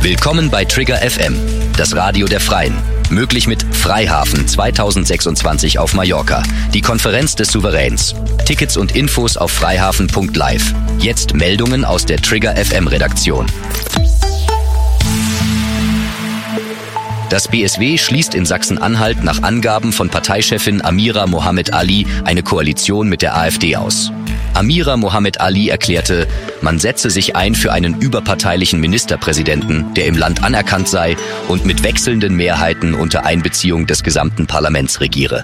Willkommen bei Trigger FM, das Radio der Freien. Möglich mit Freihafen 2026 auf Mallorca, die Konferenz des Souveräns. Tickets und Infos auf freihafen.live. Jetzt Meldungen aus der Trigger FM Redaktion. Das BSW schließt in Sachsen-Anhalt nach Angaben von Parteichefin Amira Mohammed Ali eine Koalition mit der AfD aus. Amira Mohammed Ali erklärte, man setze sich ein für einen überparteilichen Ministerpräsidenten, der im Land anerkannt sei und mit wechselnden Mehrheiten unter Einbeziehung des gesamten Parlaments regiere.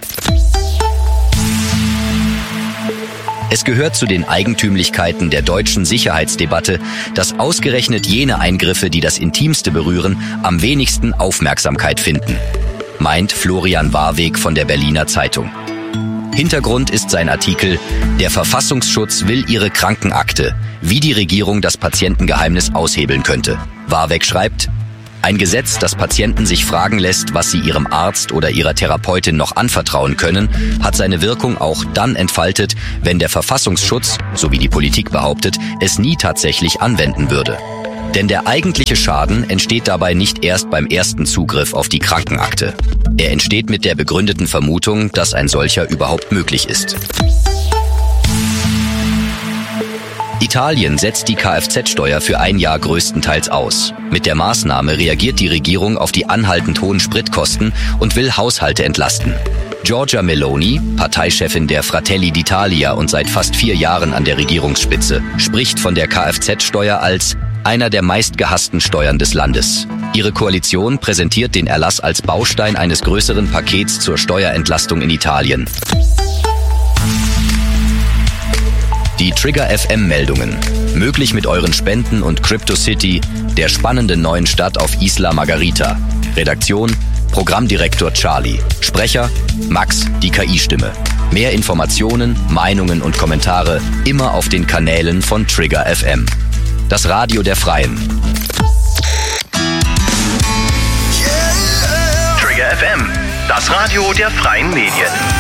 Es gehört zu den Eigentümlichkeiten der deutschen Sicherheitsdebatte, dass ausgerechnet jene Eingriffe, die das Intimste berühren, am wenigsten Aufmerksamkeit finden, meint Florian Warweg von der Berliner Zeitung. Hintergrund ist sein Artikel »Der Verfassungsschutz will ihre Krankenakte, wie die Regierung das Patientengeheimnis aushebeln könnte«. Warweg schreibt, ein Gesetz, das Patienten sich fragen lässt, was sie ihrem Arzt oder ihrer Therapeutin noch anvertrauen können, hat seine Wirkung auch dann entfaltet, wenn der Verfassungsschutz, so wie die Politik behauptet, es nie tatsächlich anwenden würde. Denn der eigentliche Schaden entsteht dabei nicht erst beim ersten Zugriff auf die Krankenakte. Er entsteht mit der begründeten Vermutung, dass ein solcher überhaupt möglich ist. Italien setzt die Kfz-Steuer für ein Jahr größtenteils aus. Mit der Maßnahme reagiert die Regierung auf die anhaltend hohen Spritkosten und will Haushalte entlasten. Giorgia Meloni, Parteichefin der Fratelli d'Italia und seit fast 4 Jahren an der Regierungsspitze, spricht von der Kfz-Steuer als einer der meistgehassten Steuern des Landes. Ihre Koalition präsentiert den Erlass als Baustein eines größeren Pakets zur Steuerentlastung in Italien. Die Trigger FM Meldungen. Möglich mit euren Spenden und CryptoCity, der spannenden neuen Stadt auf Isla Margarita. Redaktion, Programmdirektor Charlie. Sprecher, Max, die KI-Stimme. Mehr Informationen, Meinungen und Kommentare immer auf den Kanälen von Trigger FM. Das Radio der Freien. Trigger FM, das Radio der Freien Medien.